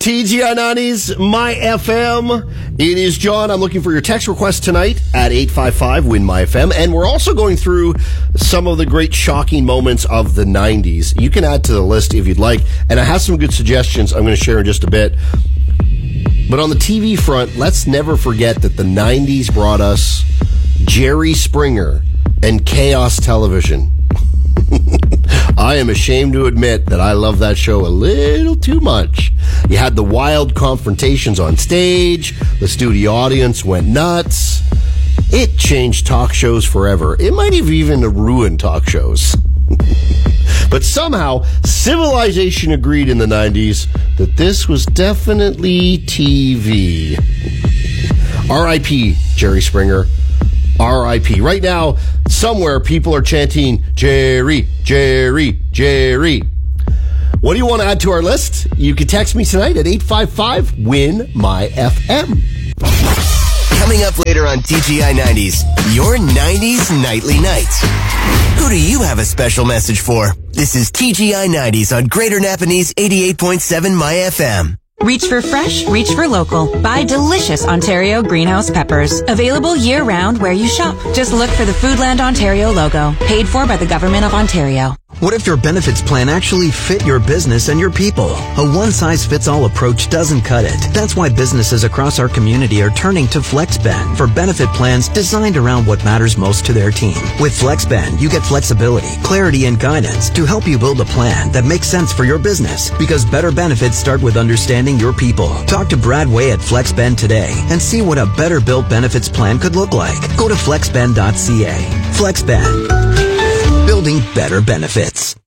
TGI 90s, My FM. It is John. I'm looking for your text request tonight at 855-WIN-MY-FM. And we're also going through some of the great shocking moments of the 90s. You can add to the list if you'd like. And I have some good suggestions I'm going to share in just a bit. But on the TV front, let's never forget that the 90s brought us Jerry Springer and Chaos Television. I am ashamed to admit that I love that show a little too much. You had the wild confrontations on stage. The studio audience went nuts. It changed talk shows forever. It might have even ruined talk shows. But somehow, civilization agreed in the 90s that this was definitely TV. R.I.P. Jerry Springer. R.I.P. Right now, somewhere people are chanting, Jerry, Jerry, Jerry. What do you want to add to our list? You can text me tonight at 855-WIN-MY-FM. Coming up later on TGI 90s, your 90s Nightly Nights. Who do you have a special message for? This is TGI 90s on Greater Napanese 88.7 My FM. Reach for fresh, reach for local. Buy delicious Ontario greenhouse peppers. Available year-round where you shop. Just look for the Foodland Ontario logo. Paid for by the Government of Ontario. What if your benefits plan actually fit your business and your people? A one-size-fits-all approach doesn't cut it. That's why businesses across our community are turning to FlexBand for benefit plans designed around what matters most to their team. With FlexBand, you get flexibility, clarity, and guidance to help you build a plan that makes sense for your business. Because better benefits start with understanding your people. Talk to Brad Way at FlexBand today and see what a better built benefits plan could look like. Go to flexband.ca. FlexBand. Building better benefits.